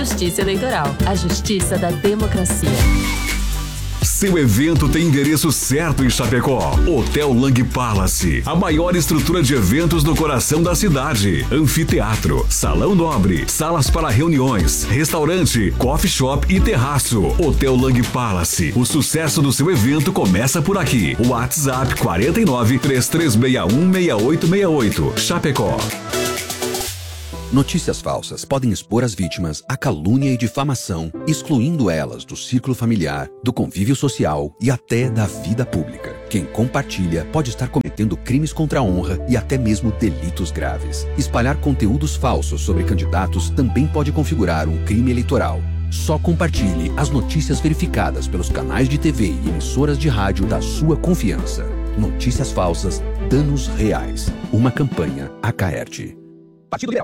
Justiça Eleitoral, a justiça da democracia. Seu evento tem endereço certo em Chapecó. Hotel Lang Palace, a maior estrutura de eventos no coração da cidade. Anfiteatro, salão nobre, salas para reuniões, restaurante, coffee shop e terraço. Hotel Lang Palace. O sucesso do seu evento começa por aqui. WhatsApp 49 3361 6868. Chapecó. Notícias falsas podem expor as vítimas à calúnia e difamação, excluindo elas do círculo familiar, do convívio social e até da vida pública. Quem compartilha pode estar cometendo crimes contra a honra e até mesmo delitos graves. Espalhar conteúdos falsos sobre candidatos também pode configurar um crime eleitoral. Só compartilhe as notícias verificadas pelos canais de TV e emissoras de rádio da sua confiança. Notícias falsas, danos reais. Uma campanha Acaerte. Partido Liberal.